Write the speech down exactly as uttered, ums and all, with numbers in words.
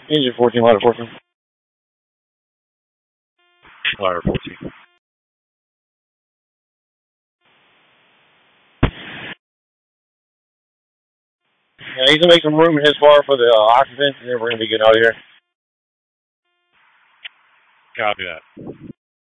Engine fourteen, ladder fourteen. Ladder fourteen. Yeah, he's gonna make some room in his bar for the uh, occupants, and then we're gonna be getting out of here. Copy that.